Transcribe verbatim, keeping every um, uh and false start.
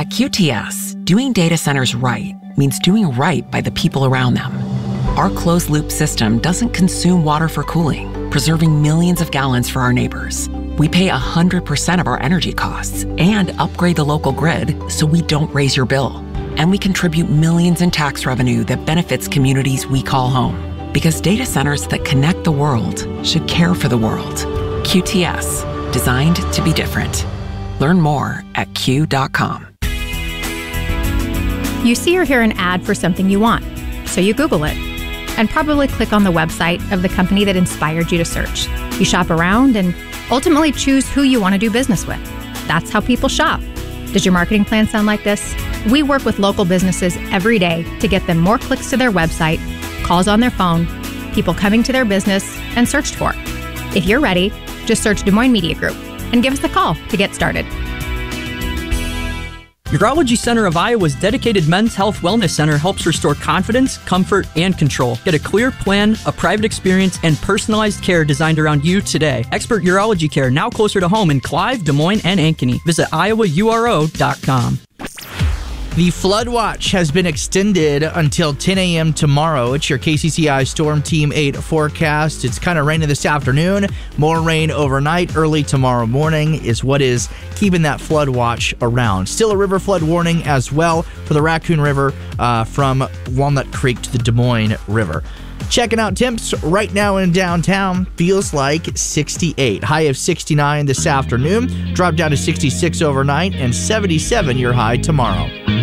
At Q T S, doing data centers right means doing right by the people around them. Our closed-loop system doesn't consume water for cooling, preserving millions of gallons for our neighbors. We pay one hundred percent of our energy costs and upgrade the local grid so we don't raise your bill. And we contribute millions in tax revenue that benefits communities we call home. Because data centers that connect the world should care for the world. Q T S, designed to be different. Learn more at Q dot com. You see or hear an ad for something you want, so you Google it, and probably click on the website of the company that inspired you to search. You shop around and ultimately choose who you want to do business with. That's how people shop. Does your marketing plan sound like this? We work with local businesses every day to get them more clicks to their website, calls on their phone, people coming to their business, and searched for. If you're ready, just search Des Moines Media Group and give us a call to get started. Urology Center of Iowa's dedicated men's health wellness center helps restore confidence, comfort, and control. Get a clear plan, a private experience, and personalized care designed around you today. Expert urology care now closer to home in Clive, Des Moines, and Ankeny. Visit iowa u r o dot com. The flood watch has been extended until ten a.m. tomorrow. It's your K C C I Storm Team eight forecast. It's kind of raining this afternoon, more rain overnight, early tomorrow morning is what is keeping that flood watch around. Still a river flood warning as well for the Raccoon River uh, from Walnut Creek to the Des Moines River. Checking out temps right now in downtown, feels like sixty-eight. High of sixty-nine this afternoon, drop down to sixty-six overnight, and seventy-seven your high tomorrow.